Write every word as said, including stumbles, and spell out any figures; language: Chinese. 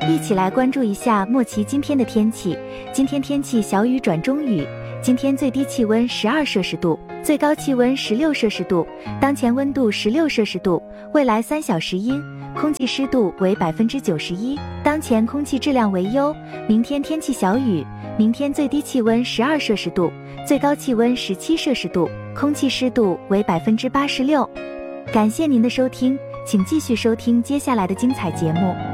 一起来关注一下莫奇今天的天气。今天天气小雨转中雨，今天最低气温十二摄氏度，最高气温十六摄氏度，当前温度十六摄氏度，未来三小时阴，空气湿度为百分之九十一，当前空气质量为优。明天天气小雨，明天最低气温十二摄氏度，最高气温十七摄氏度，空气湿度为百分之八十六。感谢您的收听，请继续收听接下来的精彩节目。